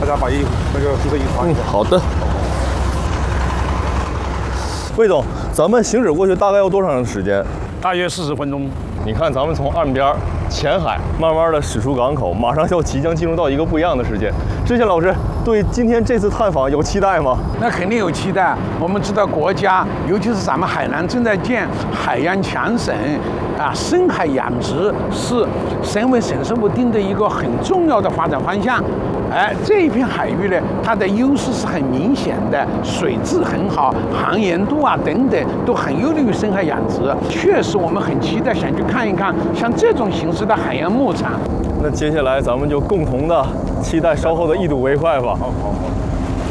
大家把那个宿舍衣穿一下。 好的。魏总，咱们行驶过去大概要多长时间？ 大约40分钟。 你看，咱们从岸边前海慢慢的驶出港口，马上即将进入到一个不一样的世界。志贤老师对今天这次探访有期待吗？ 那肯定有期待。我们知道国家，尤其是咱们海南正在建海洋强省，深海养殖是省委省市部定的一个很重要的发展方向。这一片海域呢，它的优势是很明显的，水质很好，航盐度等等都很有利于深海养殖。确实，我们很期待想去看一看像这种形式的海洋牧场。 那接下来咱们就共同的期待稍后的一睹为快吧。 好。